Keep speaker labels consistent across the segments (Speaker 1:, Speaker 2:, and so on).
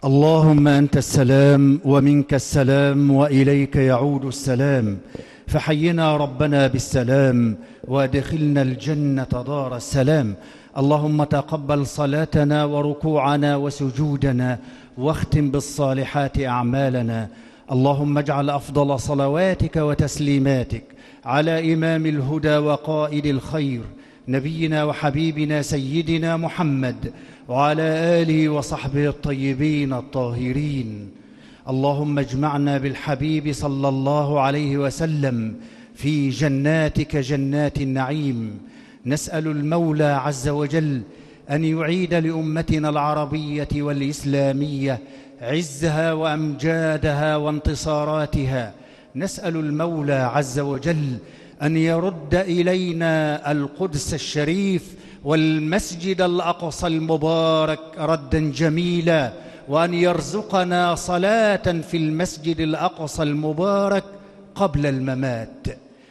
Speaker 1: اللهم أنت السلام ومنك السلام وإليك يعود السلام، فحينا ربنا بالسلام وادخلنا الجنة دار السلام. اللهم تقبل صلاتنا وركوعنا وسجودنا، واختم بالصالحات أعمالنا. اللهم اجعل أفضل صلواتك وتسليماتك على إمام الهدى وقائد الخير، نبينا وحبيبنا سيدنا محمد، وعلى آله وصحبه الطيبين الطاهرين. اللهم اجمعنا بالحبيب صلى الله عليه وسلم في جناتك جنات النعيم. نسأل المولى عز وجل أن يعيد لأمتنا العربية والإسلامية عزها وأمجادها وانتصاراتها. نسأل المولى عز وجل أن يرد إلينا القدس الشريف والمسجد الأقصى المبارك ردا جميلا، وأن يرزقنا صلاة في المسجد الأقصى المبارك قبل الممات.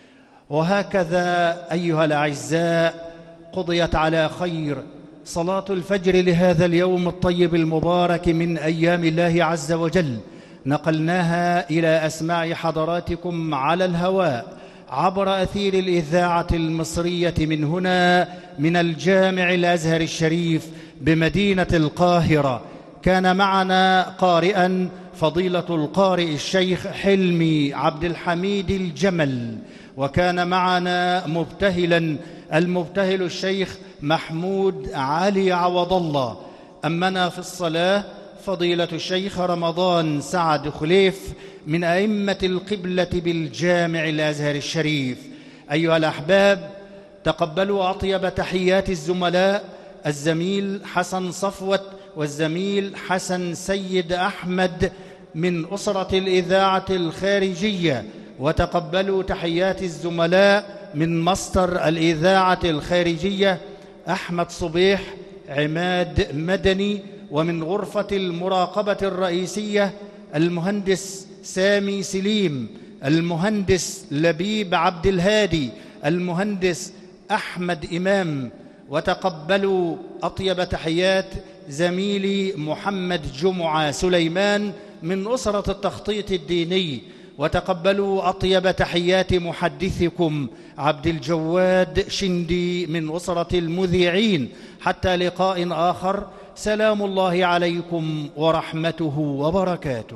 Speaker 1: وهكذا أيها الأعزاء قضيت على خير صلاة الفجر لهذا اليوم الطيب المبارك من أيام الله عز وجل. نقلناها إلى أسماع حضراتكم على الهواء عبر أثير الإذاعة المصرية من هنا من الجامع الأزهر الشريف بمدينة القاهرة. كان معنا قارئا فضيلة القارئ الشيخ حلمي عبد الحميد الجمل، وكان معنا مبتهلا المبتهل الشيخ محمود علي عوض الله. أمنا في الصلاة فضيلة الشيخ رمضان سعد خليف من أئمة القبلة بالجامع الأزهر الشريف. أيها الأحباب، تقبلوا أطيب تحيات الزملاء الزميل حسن صفوت والزميل حسن سيد أحمد من أسرة الإذاعة الخارجية، وتقبلوا تحيات الزملاء من مصدر الإذاعة الخارجية أحمد صبيح عماد مدني، ومن غرفة المراقبة الرئيسية المهندس سامي سليم، المهندس لبيب عبد الهادي، المهندس أحمد إمام. وتقبلوا أطيب تحيات زميلي محمد جمعة سليمان من أسرة التخطيط الديني، وتقبلوا أطيب تحيات محدثكم عبد الجواد شندي من أسرة المذيعين. حتى لقاء آخر، سلام الله عليكم ورحمته وبركاته.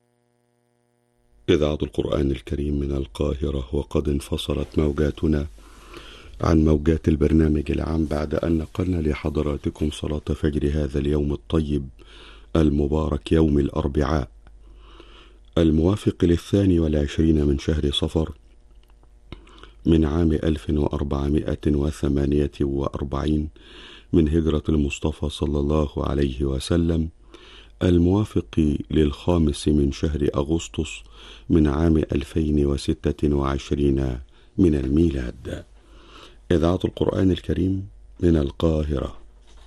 Speaker 2: إذاعة القرآن الكريم من القاهرة، وقد انفصلت موجاتنا عن موجات البرنامج العام بعد أن نقلنا لحضراتكم صلاة فجر هذا اليوم الطيب المبارك يوم الأربعاء الموافق 22 من شهر صفر من عام 1448 من هجرة المصطفى صلى الله عليه وسلم، الموافق 5 من شهر أغسطس من عام 2026 من الميلاد. إذاعة القرآن الكريم من القاهرة.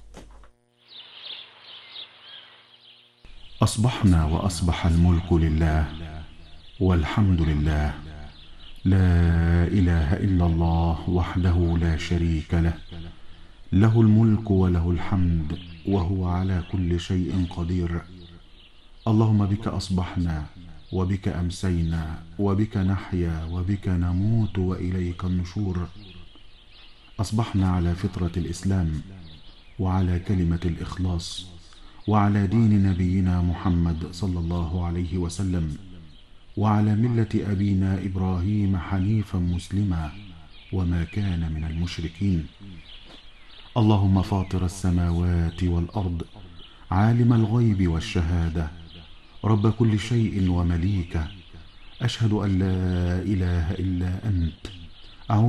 Speaker 3: أصبحنا وأصبح الملك لله والحمد لله، لا إله إلا الله وحده لا شريك له، له الملك وله الحمد وهو على كل شيء قدير. اللهم بك أصبحنا وبك أمسينا وبك نحيا وبك نموت وإليك النشور. أصبحنا على فطرة الإسلام وعلى كلمة الإخلاص وعلى دين نبينا محمد صلى الله عليه وسلم وعلى ملة أبينا إبراهيم حنيفا مسلما وما كان من المشركين. اللهم فاطر السماوات والأرض، عالم الغيب والشهادة، رب كل شيء ومليكه، أشهد أن لا إله إلا أنت